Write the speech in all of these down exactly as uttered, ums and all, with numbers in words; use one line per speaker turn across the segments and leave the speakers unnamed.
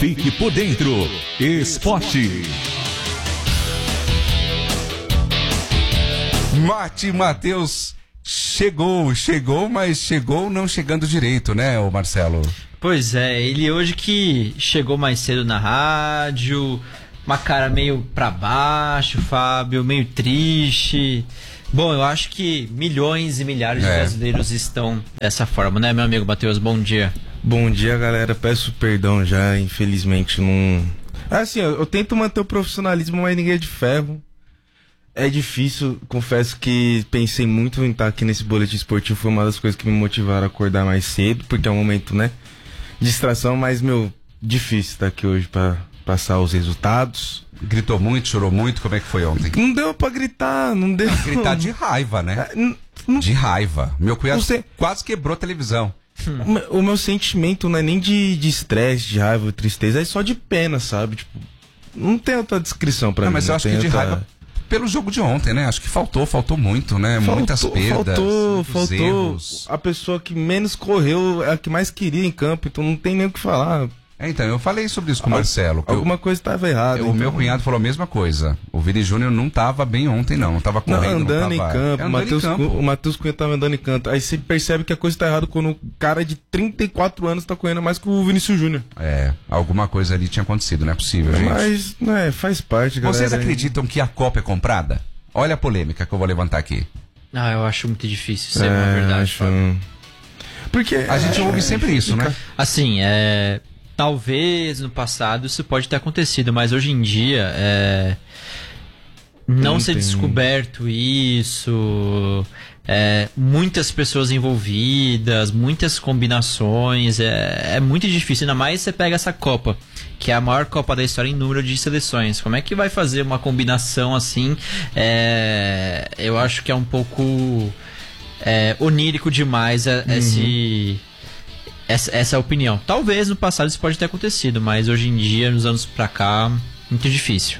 Fique por dentro. Esporte.
Mate Matheus chegou, chegou, mas chegou não chegando direito, né, ô Marcelo?
Pois é, ele hoje que chegou mais cedo na rádio, uma cara meio pra baixo, Fábio, meio triste. Bom, eu acho que milhões e milhares é. de brasileiros estão dessa forma, né, meu amigo Matheus? Bom dia.
Bom dia, galera. Peço perdão já, infelizmente não... Assim, eu, eu tento manter o profissionalismo, mas ninguém é de ferro. É difícil, confesso que pensei muito em estar aqui nesse boletim esportivo, foi uma das coisas que me motivaram a acordar mais cedo, porque é um momento, né, de distração, mas, meu, difícil estar aqui hoje pra passar os resultados.
Gritou muito, chorou muito, como é que foi ontem?
Não deu pra gritar, não deu...
Gritar de raiva, né?
Não, não...
De raiva. Meu cunhado
Você...
quase quebrou a televisão.
Hum. O meu sentimento não é nem de estresse, de, de raiva, de tristeza, é só de pena, sabe? Tipo, não tem outra descrição pra
não,
mim.
Mas eu
não
acho que de
outra...
raiva pelo jogo de ontem, né? Acho que faltou, faltou muito, né? Faltou, Muitas perdas,
faltou, faltou.
Erros.
A pessoa que menos correu é a que mais queria em campo, então não tem nem o que falar.
É, então, eu falei sobre isso com o Marcelo.
Alguma
eu,
coisa estava errada.
O
então...
meu cunhado falou a mesma coisa. O Vini Júnior não estava bem ontem, não. Não estava correndo,
não, andando
não tava...
em campo.
É,
o Matheus Cunha, o Matheus Cunha estava andando em campo. Aí você percebe que a coisa está errada quando o cara de trinta e quatro anos está correndo mais que o Vinícius Júnior.
É, alguma coisa ali tinha acontecido, não é possível, gente.
Mas, né, faz parte, galera.
Vocês acreditam que a Copa é comprada? Olha a polêmica que eu vou levantar aqui.
Ah, eu acho muito difícil ser
é,
uma verdade.
Acho... Porque
a gente ouve sempre isso, né?
Assim, é... talvez no passado isso pode ter acontecido, mas hoje em dia é... não, não ser tem... descoberto isso, é... muitas pessoas envolvidas, muitas combinações, é... é muito difícil, ainda mais você pega essa Copa, que é a maior Copa da história em número de seleções. Como é que vai fazer uma combinação assim? É... eu acho que é um pouco é... onírico demais é... uhum. esse... Essa, essa é a opinião. Talvez no passado isso pode ter acontecido, mas hoje em dia, nos anos pra cá, muito difícil.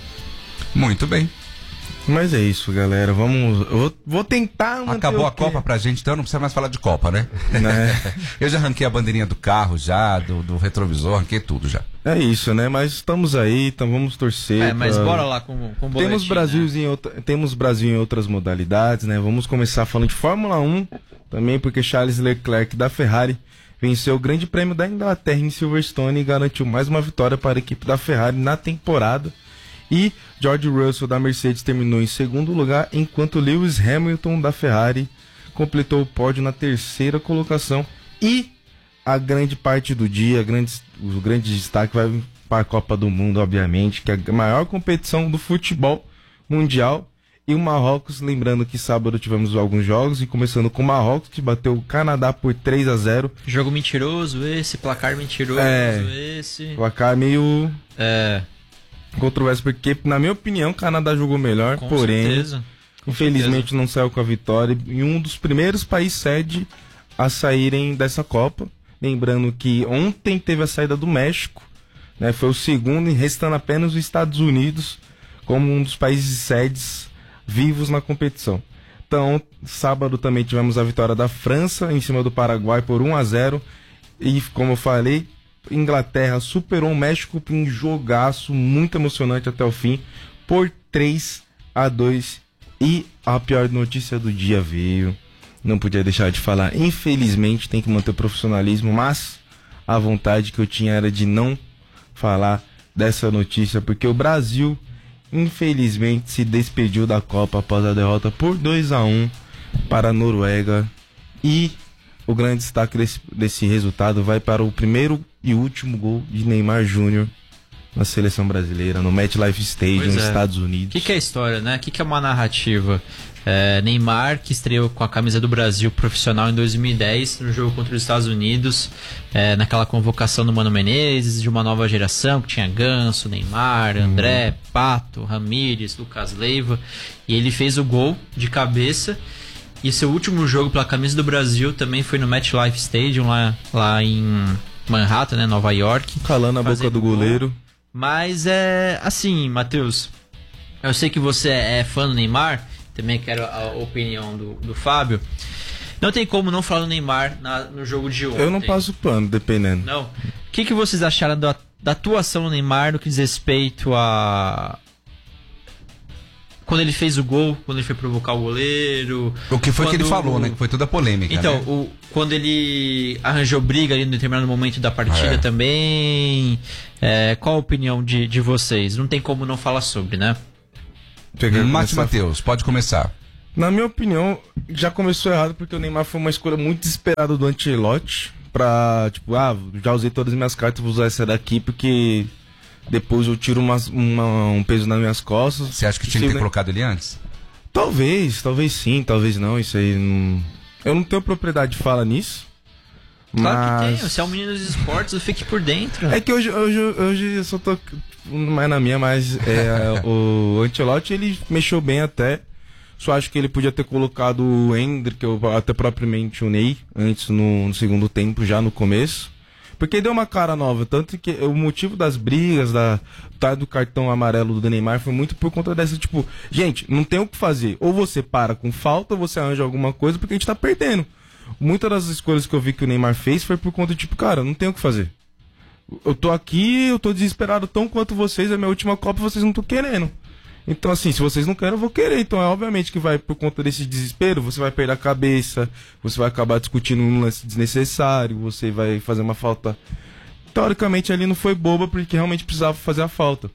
Muito bem.
Mas é isso, galera. Vamos. Eu vou, vou tentar manter.
Acabou a Copa pra gente, então não precisa mais falar de Copa, né? né? Eu já arranquei a bandeirinha do carro, já, do, do retrovisor, arranquei tudo já.
É isso, né? Mas estamos aí, então vamos torcer.
É, mas
pra...
bora lá com, com o boletim,
temos Brasil, né? em outra... Temos Brasil em outras modalidades, né? Vamos começar falando de Fórmula um também, porque Charles Leclerc da Ferrari venceu o Grande Prêmio da Inglaterra em Silverstone e garantiu mais uma vitória para a equipe da Ferrari na temporada. E George Russell da Mercedes terminou em segundo lugar, enquanto Lewis Hamilton da Ferrari completou o pódio na terceira colocação. E a grande parte do dia, grande, o grande destaque vai para a Copa do Mundo, obviamente, que é a maior competição do futebol mundial. E o Marrocos, lembrando que sábado tivemos alguns jogos, e começando com o Marrocos, que bateu o Canadá por três a zero.
Jogo mentiroso esse, placar mentiroso
é,
esse.
Placar meio
é.
controverso, porque, na minha opinião, o Canadá jogou melhor,
com
porém,
certeza. Com
infelizmente
certeza.
não saiu com a vitória. E um dos primeiros países sede a saírem dessa Copa. Lembrando que ontem teve a saída do México, né, foi o segundo, e restando apenas os Estados Unidos como um dos países sedes vivos na competição. Então, sábado também tivemos a vitória da França em cima do Paraguai por um a zero. E, como eu falei, Inglaterra superou o México em jogaço muito emocionante até o fim por três a dois. E a pior notícia do dia veio. Não podia deixar de falar. Infelizmente, tem que manter o profissionalismo, mas a vontade que eu tinha era de não falar dessa notícia, porque o Brasil, infelizmente, se despediu da Copa após a derrota por dois a um para a Noruega. E o grande destaque desse, desse resultado vai para o primeiro e último gol de Neymar Júnior na seleção brasileira, no MetLife Stadium, nos é. Estados Unidos.
O que, que é história, né? O que, que é uma narrativa? É, Neymar, que estreou com a camisa do Brasil profissional em dois mil e dez, no jogo contra os Estados Unidos, é, naquela convocação do Mano Menezes, de uma nova geração, que tinha Ganso, Neymar, André, hum. Pato, Ramírez, Lucas Leiva, e ele fez o gol de cabeça. E seu último jogo pela camisa do Brasil também foi no MetLife Stadium, lá, lá em Manhattan, né, Nova York.
Calando a boca do goleiro. Gol.
Mas é assim, Matheus, eu sei que você é fã do Neymar, também quero a opinião do, do Fábio. Não tem como não falar do Neymar na, no jogo de ontem.
Eu não passo pano, dependendo.
Não. O que, que vocês acharam da, da atuação do Neymar no que diz respeito a... Quando ele fez o gol, quando ele foi provocar o goleiro...
O que foi
quando...
que ele falou, né? Que foi toda a polêmica,
Então,
né?
o, quando ele arranjou briga ali em determinado momento da partida
é.
também... É, qual a opinião de, de vocês? Não tem como não falar sobre, né?
Mate Matheus, pode começar.
Na minha opinião, já começou errado porque o Neymar foi uma escolha muito desesperada do Ancelotti pra, tipo, ah, já usei todas as minhas cartas, vou usar essa daqui porque depois eu tiro uma, uma, um peso nas minhas costas.
Você acha que tinha que ter colocado ele antes?
Talvez, talvez sim, talvez não, isso aí não... Eu não tenho propriedade de fala nisso.
Claro
mas...
que tem, você é um menino dos esportes, fique por dentro.
É que hoje, hoje, hoje eu só tô mais na minha, mas é, o Ancelotti, ele mexeu bem até. Só acho que ele podia ter colocado o Endrick, ou até propriamente o Ney, antes no, no segundo tempo, já no começo. Porque deu uma cara nova, tanto que o motivo das brigas, da, da do cartão amarelo do Neymar foi muito por conta dessa, tipo, gente, não tem o que fazer. Ou você para com falta, ou você arranja alguma coisa, porque a gente tá perdendo. Muitas das escolhas que eu vi que o Neymar fez foi por conta de, tipo, cara, não tem o que fazer. Eu tô aqui, eu tô desesperado tão quanto vocês, é a minha última Copa, vocês não estão querendo. Então, assim, se vocês não querem, eu vou querer. Então, é obviamente que vai, por conta desse desespero, você vai perder a cabeça, você vai acabar discutindo um lance desnecessário, você vai fazer uma falta... Teoricamente, ali não foi boba, porque realmente precisava fazer a falta.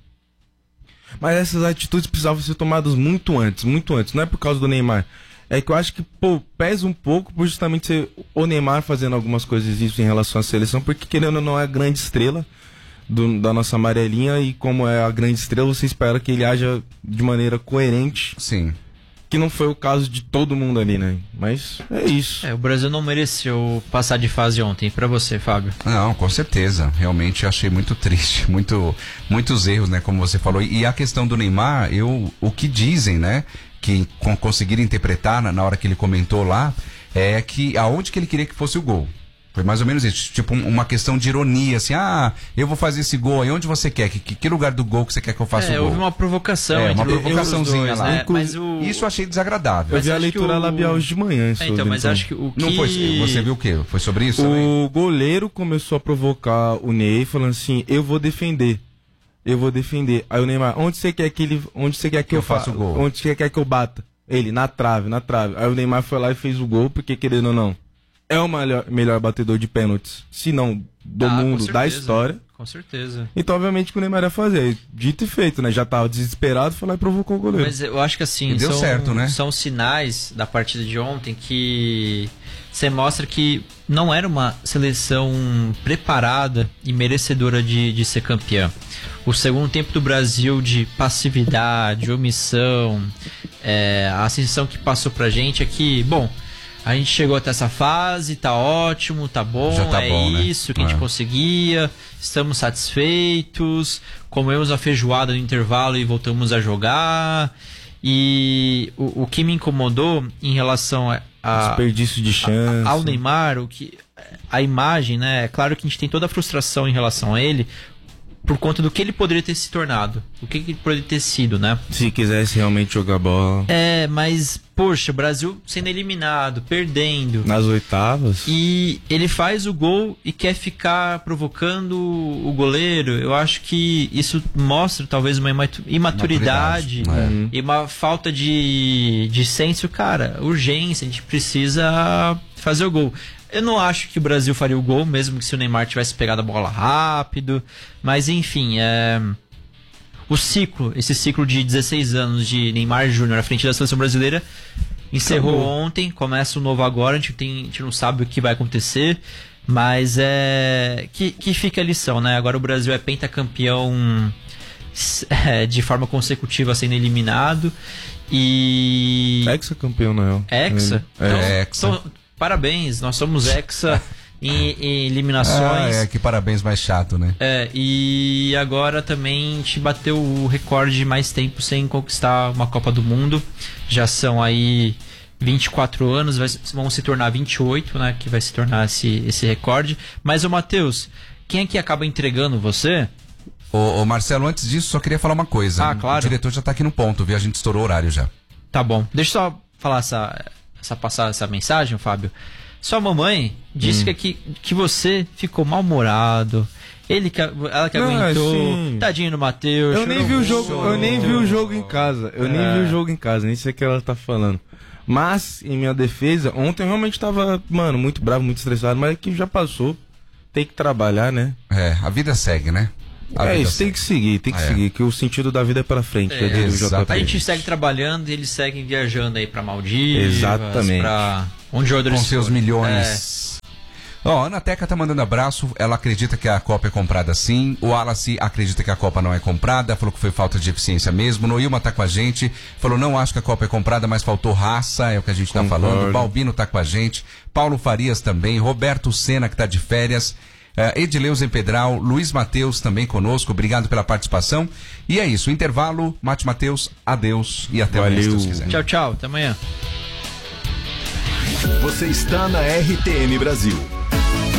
Mas essas atitudes precisavam ser tomadas muito antes, muito antes. Não é por causa do Neymar. É que eu acho que, pô, pesa um pouco por justamente ser o Neymar fazendo algumas coisas isso em relação à seleção, porque querendo ou não é a grande estrela do, da nossa amarelinha, e como é a grande estrela, você espera que ele haja de maneira coerente.
Sim.
Que não foi o caso de todo mundo ali, né? Mas é isso.
É, o Brasil não mereceu passar de fase ontem. Pra você, Fábio?
Não, com certeza. Realmente eu achei muito triste, muito, muitos erros, né? Como você falou. E a questão do Neymar, eu, o que dizem, né? Que com, conseguiram interpretar na, na hora que ele comentou lá, é que aonde que ele queria que fosse o gol. Foi mais ou menos isso, tipo um, uma questão de ironia, assim, ah, eu vou fazer esse gol aí, onde você quer? Que, que, que lugar do gol que você quer que eu faça
é,
o gol?
Houve uma provocação.
É, uma
entre
provocaçãozinha
dois,
lá.
né? Mas o...
Isso eu achei desagradável.
Eu vi a
acho
leitura
que o-
labial hoje de manhã.
É,
sobre,
então, mas
então.
acho que o que...
Não foi, você viu o quê? Foi sobre isso também?
O goleiro começou a provocar o Ney, falando assim, eu vou defender. Eu vou defender. Aí o Neymar, onde você quer que ele, onde você quer que,
Que
eu,
eu faça
fa-
o gol?
Onde você quer que eu bata? Ele, na trave, na trave. Aí o Neymar foi lá e fez o gol, porque querendo ou não, é o melhor, melhor batedor de pênaltis, se não do
Ah, com
mundo, da
certeza.
história.
Com certeza.
Então, obviamente, que o Neymar ia fazer. Dito e feito, né? Já tava desesperado, foi lá e provocou o goleiro.
Mas eu acho que assim,
E deu
são,
certo, né?
são sinais da partida de ontem que você mostra que não era uma seleção preparada e merecedora de, de ser campeã. O segundo tempo do Brasil de passividade, omissão, é, a sensação que passou pra gente é que, bom, a gente chegou até essa fase, tá ótimo, tá bom,
Já tá
é
bom, né?
isso que a gente
É.
conseguia, estamos satisfeitos, comemos a feijoada no intervalo e voltamos a jogar. E o, o que me incomodou em relação a, a,
Desperdício de chance.
ao Neymar, o que, a imagem, né? É claro que a gente tem toda a frustração em relação a ele por conta do que ele poderia ter se tornado, o que ele poderia ter sido, né?
Se quisesse realmente jogar bola
É, mas, poxa, o Brasil sendo eliminado, perdendo.
nas oitavas.
E ele faz o gol e quer ficar provocando o goleiro. Eu acho que isso mostra talvez uma imatu- imaturidade
Maturidade,
e uma falta de, de senso. Cara, urgência, a gente precisa fazer o gol. Eu não acho que o Brasil faria o gol, mesmo que se o Neymar tivesse pegado a bola rápido. Mas enfim, é... o ciclo, esse ciclo de dezesseis anos de Neymar Júnior à frente da seleção brasileira encerrou
Acabou.
ontem, começa o novo agora, a gente, tem, a gente não sabe o que vai acontecer, mas é que, que fica a lição, né? Agora o Brasil é pentacampeão é, de forma consecutiva sendo eliminado e...
Ex-campeão, na real.
Hexa?
É.
Então,
É, hexa.
então, parabéns, nós somos Hexa em, em eliminações.
Ah, é, que parabéns mais chato, né?
É, e agora também a gente bateu o recorde de mais tempo sem conquistar uma Copa do Mundo. Já são aí vinte e quatro anos, vai, vão se tornar vinte e oito, né? Que vai se tornar esse, esse recorde. Mas, ô Matheus, quem é que acaba entregando você?
Ô, ô, Marcelo, antes disso, só queria falar uma coisa.
Ah, claro.
O diretor já tá aqui no ponto, viu? A gente estourou o horário já.
Tá bom, deixa eu só falar essa, essa passar essa mensagem, Fábio. Sua mamãe disse
Hum.
que, que, que você ficou mal-humorado, Ele que, ela que
Não,
aguentou,
assim,
tadinho do Matheus.
Eu nem vi o jogo, eu nem vi o jogo em casa. Eu
É.
nem vi o jogo em casa, nem sei o que ela tá falando. Mas, em minha defesa, ontem eu realmente tava, mano, muito bravo, muito estressado, mas que já passou. Tem que trabalhar, né?
É, a vida segue, né? A
é
vida
isso,
segue.
tem que seguir, tem que
É.
seguir, que o sentido da vida é pra frente.
É,
já diria o J P.
exatamente.
A gente segue trabalhando e eles seguem viajando aí pra Maldivas.
Exatamente.
Pra onde o
Com seus
forem.
milhões. Ó, a Ana Teca tá mandando abraço, ela acredita que a Copa é comprada sim, o Wallace acredita que a Copa não é comprada, falou que foi falta de eficiência mesmo, Noilma tá com a gente, falou não acho que a Copa é comprada, mas faltou raça, é o que a gente tá
Concordo.
falando, Balbino tá com a gente, Paulo Farias também, Roberto Sena que tá de férias, uh, Edileuza Pedral, Luiz Mateus também conosco, obrigado pela participação, e é isso, intervalo, Mate Mateus, adeus e até amanhã se Deus quiser.
Tchau, tchau, até amanhã.
Você está na R T M Brasil.